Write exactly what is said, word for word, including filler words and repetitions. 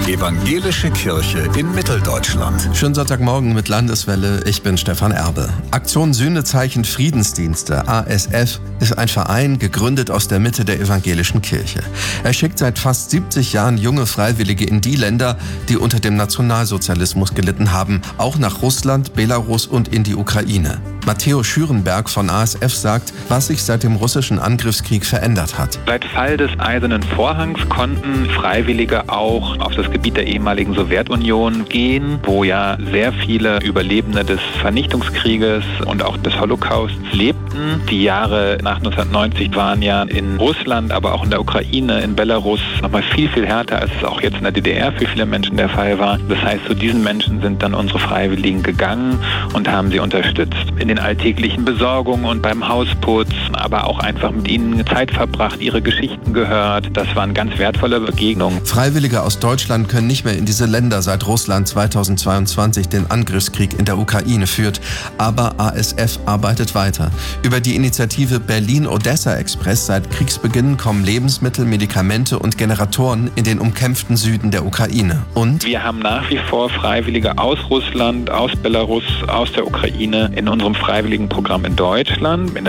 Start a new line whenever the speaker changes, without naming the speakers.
Evangelische Kirche in Mitteldeutschland.
Schönen Sonntagmorgen mit Landeswelle, ich bin Stefan Erbe. Aktion Sühnezeichen Friedensdienste, A S F, ist ein Verein, gegründet aus der Mitte der Evangelischen Kirche. Er schickt seit fast siebzig Jahren junge Freiwillige in die Länder, die unter dem Nationalsozialismus gelitten haben, auch nach Russland, Belarus und in die Ukraine. Matteo Schürenberg von A S F sagt, was sich seit dem russischen Angriffskrieg verändert hat.
Seit Fall des Eisernen Vorhangs konnten Freiwillige auch auf das Gebiet der ehemaligen Sowjetunion gehen, wo ja sehr viele Überlebende des Vernichtungskrieges und auch des Holocausts lebten. Die Jahre nach neunzehnhundertneunzig waren ja in Russland, aber auch in der Ukraine, in Belarus nochmal viel, viel härter, als es auch jetzt in der D D R für viele Menschen der Fall war. Das heißt, zu diesen Menschen sind dann unsere Freiwilligen gegangen und haben sie unterstützt. In den alltäglichen Besorgungen und beim Hausputz, aber auch einfach mit ihnen Zeit verbracht, ihre Geschichten gehört. Das waren ganz wertvolle Begegnungen.
Freiwillige aus Deutschland können nicht mehr in diese Länder, seit Russland zweitausendzweiundzwanzig den Angriffskrieg in der Ukraine führt. Aber A S F arbeitet weiter. Über die Initiative Berlin-Odessa-Express seit Kriegsbeginn kommen Lebensmittel, Medikamente und Generatoren in den umkämpften Süden der Ukraine. Und
wir haben nach wie vor Freiwillige aus Russland, aus Belarus, aus der Ukraine in unserem Freiwilligenprogramm in Deutschland. In